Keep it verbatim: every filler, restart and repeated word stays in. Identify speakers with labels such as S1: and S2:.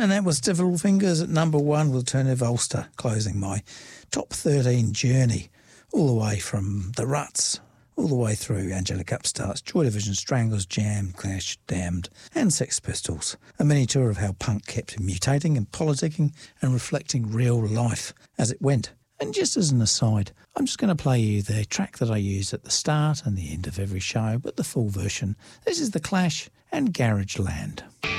S1: And that was Stiff Little Fingers at number one with Alternative Ulster, closing my top thirteen journey, all the way from The Ruts, all the way through Angelic Upstarts, Joy Division, Stranglers, Jam, Clash, Damned, and Sex Pistols. A mini tour of how punk kept mutating and politicking and reflecting real life as it went. And just as an aside, I'm just going to play you the track that I use at the start and the end of every show, but the full version. This is The Clash and Garage Land.